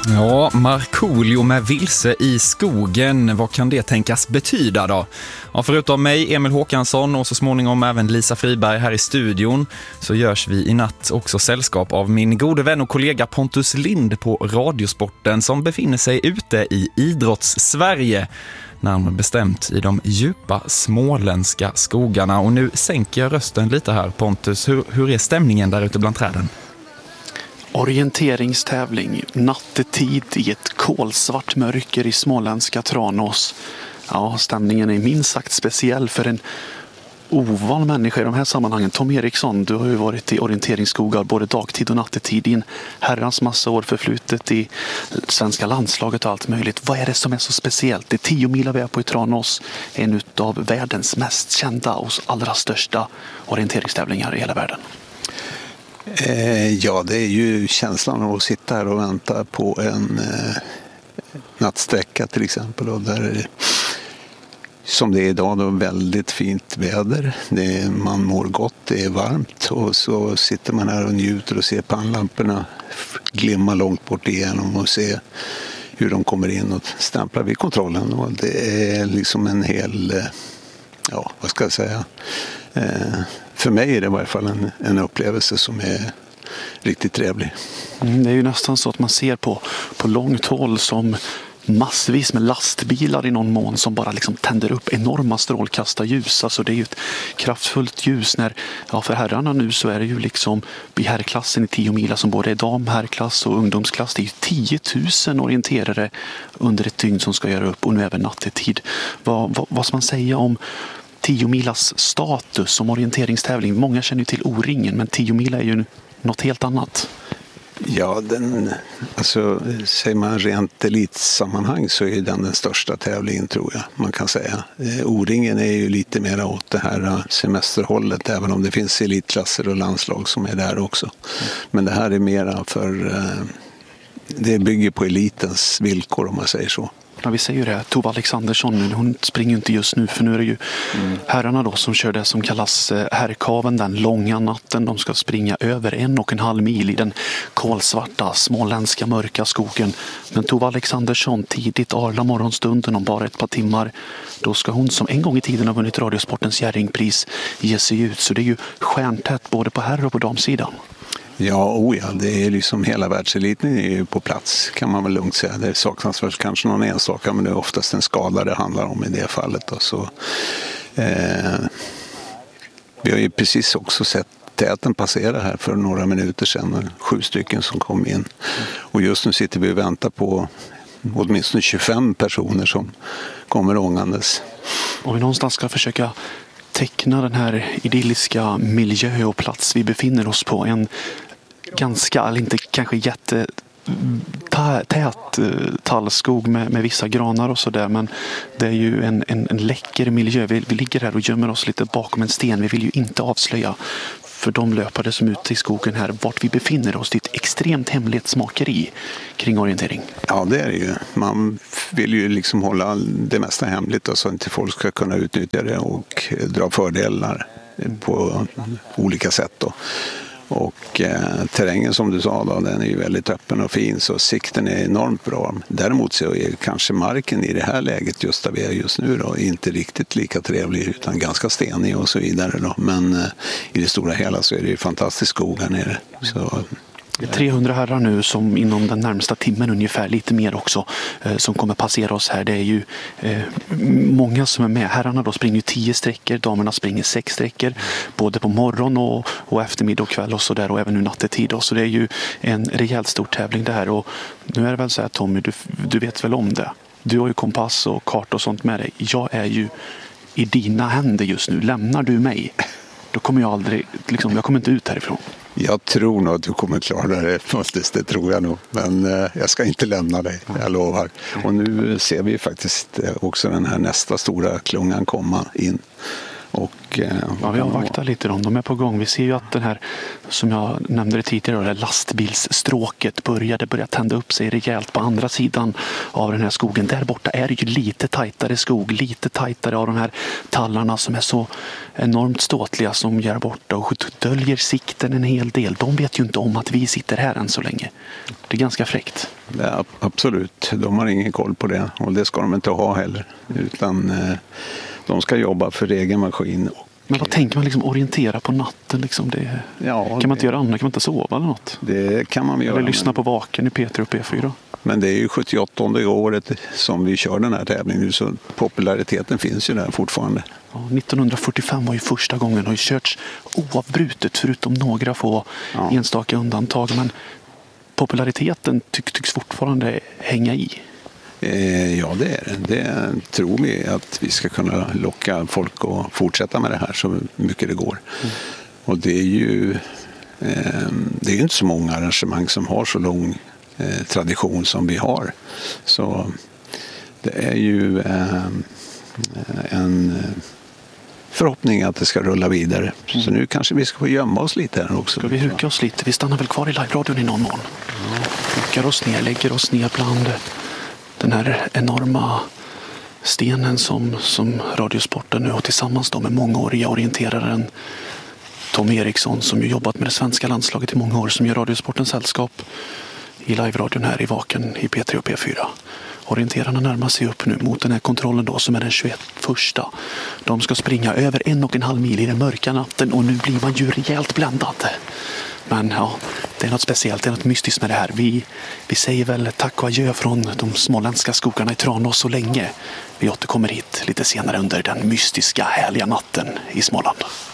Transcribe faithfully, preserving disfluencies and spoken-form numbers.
Ja, Markoolio med vilse i skogen. Vad kan det tänkas betyda då? Ja, förutom mig, Emil Håkansson och så småningom även Lisa Friberg här i studion så görs vi i natt också sällskap av min gode vän och kollega Pontus Lind på Radiosporten som befinner sig ute i Idrotts-Sverige. Närmare bestämt i de djupa småländska skogarna. Och nu sänker jag rösten lite här, Pontus. Hur, hur är stämningen där ute bland träden? Orienteringstävling, nattetid i ett kolsvart mörker i småländska Tranås. Ja, stämningen är minst sagt speciell för en ovan människa i de här sammanhangen. Tom Eriksson, du har ju varit i orienteringsskogar både dagtid och nattetid i en herrans massa år förflutet i svenska landslaget och allt möjligt. Vad är det som är så speciellt? Det är tio mil vi är på i Tranås, en av världens mest kända och allra största orienteringstävlingar i hela världen. Eh, ja, det är ju känslan av att sitta här och vänta på en eh, nattsträcka till exempel. Och där, som det är idag, då väldigt fint väder. Det är, man mår gott, det är varmt och så sitter man här och njuter och ser pannlamporna glimma långt bort igenom och se hur de kommer in och stämplar vid kontrollen. Och det är liksom en hel, ja, vad ska jag säga... Eh, För mig är det i varje fall en, en upplevelse som är riktigt trevlig. Mm, det är ju nästan så att man ser på, på långt håll som massvis med lastbilar i någon mån som bara liksom tänder upp enorma strålkastarljus. Alltså det är ju ett kraftfullt ljus när, ja för herrarna nu så är det ju liksom i herrklassen i tio mila som både är dam, herrklass och ungdomsklass. Det är ju tio tusen orienterare under ett dygn som ska göra upp och nu även nattetid. Vad, vad, vad ska man säga om tio milas status som orienteringstävling? Många känner ju till O-ringen, men tio mila är ju något helt annat. Ja, den, alltså, säger man rent elitsammanhang så är den den största tävlingen tror jag man kan säga. O-ringen är ju lite mer åt det här semesterhållet även om det finns elitklasser och landslag som är där också. Men det här är mera för, det bygger på elitens villkor om man säger så. Ja, vi säger ju det, Tova Alexandersson, hon springer inte just nu för nu är det ju mm. herrarna då som kör det som kallas herrkaven, den långa natten. De ska springa över en och en halv mil i den kolsvarta, småländska, mörka skogen. Men Tova Alexandersson tidigt arla morgonstunden om bara ett par timmar, då ska hon som en gång i tiden har vunnit Radiosportens Jerringpris ge sig ut. Så det är ju stjärntätt både på herr- och på damsidan. Ja, oh ja, det är liksom hela världseliten är ju på plats kan man väl lugnt säga. Det saknas väl kanske någon enstaka men det är oftast en skada det handlar om i det fallet. Och så, eh, vi har ju precis också sett täten passera här för några minuter sedan. Sju stycken som kom in. Och just nu sitter vi och väntar på åtminstone tjugofem personer som kommer ångandes. Om vi någonstans ska försöka teckna den här idylliska miljö och plats vi befinner oss på. En ganska, eller inte kanske jätte tät tallskog med, med vissa granar och sådär, men det är ju en, en, en läcker miljö. Vi, vi ligger här och gömmer oss lite bakom en sten. Vi vill ju inte avslöja för de löpare som är ute i skogen här vart vi befinner oss. Det är ett extremt hemlighetsmakeri kring orientering. Ja, det är det ju. Man vill ju liksom hålla det mesta hemligt och så att inte folk ska kunna utnyttja det och dra fördelar på olika sätt då. Och eh, terrängen som du sa då, den är ju väldigt öppen och fin så sikten är enormt bra. Däremot så är kanske marken i det här läget just där vi är just nu då inte riktigt lika trevlig utan ganska stenig och så vidare då. Men eh, i det stora hela så är det ju fantastisk skog här nere. Så Det är trehundra herrar nu som inom den närmsta timmen ungefär, lite mer också, eh, som kommer passera oss här. Det är ju eh, många som är med. Herrarna då springer tio sträckor, damerna springer sex sträckor, både på morgon och, och eftermiddag och kväll och så där, och även nu nattetid. Så det är ju en rejält stor tävling det här. Och nu är det väl så här, Tommy, du, du vet väl om det? Du har ju kompass och kart och sånt med dig. Jag är ju i dina händer just nu. Lämnar du mig, då kommer jag aldrig, liksom, jag kommer inte ut härifrån. Jag tror nog att du kommer klara det faktiskt, det tror jag nog. Men eh, jag ska inte lämna dig, jag lovar. Och nu ser vi faktiskt också den här nästa stora klungan komma in. Och, eh, ja, vi avvaktar lite då. De är på gång. Vi ser ju att den här, som jag nämnde det tidigare, det här lastbilsstråket började börja tända upp sig rejält på andra sidan av den här skogen. Där borta är det ju lite tajtare skog, lite tajtare av de här tallarna som är så enormt ståtliga som gör borta och döljer sikten en hel del. De vet ju inte om att vi sitter här än så länge. Det är ganska fräckt. Ja, absolut. De har ingen koll på det och det ska de inte ha heller. Utan eh, de ska jobba för egen maskin. Men vad tänker man liksom orientera på natten? Liksom det, ja, kan man inte göra annat? Kan man inte sova eller något? Det kan man göra. Eller lyssna men... på Vaken i P tre och P fyra. Men det är ju sjuttioåttonde året som vi kör den här tävlingen nu, så populariteten finns ju där fortfarande. Ja, nittonhundrafyrtiofem var ju första gången, har ju körts oavbrutet förutom några få ja. enstaka undantag. Men populariteten tycks, tycks fortfarande hänga i. Eh, ja, det är det. Det tror vi att vi ska kunna locka folk att fortsätta med det här så mycket det går. Mm. Och det är ju eh, det är ju inte så många arrangemang som har så lång eh, tradition som vi har. Så det är ju eh, en förhoppning att det ska rulla vidare. Mm. Så nu kanske vi ska få gömma oss lite här också. Ska vi huka oss lite? Vi stannar väl kvar i live-radion i någon mån. Ja. Hukar oss ner, lägger oss ner bland den här enorma stenen som, som Radiosporten nu har tillsammans då med mångåriga orienteraren Tom Eriksson som ju jobbat med det svenska landslaget i många år, som gör Radiosportens sällskap i live-radion här i Vaken i P tre och P fyra. Orienterarna närmar sig upp nu mot den här kontrollen då som är den tjugoett-första. De ska springa över en och en halv mil i den mörka natten och nu blir man ju rejält bländad. Men ja, det är något speciellt, det är något mystiskt med det här. Vi, vi säger väl tack och adjö från de småländska skogarna i Tranås så länge. Vi återkommer hit lite senare under den mystiska härliga natten i Småland.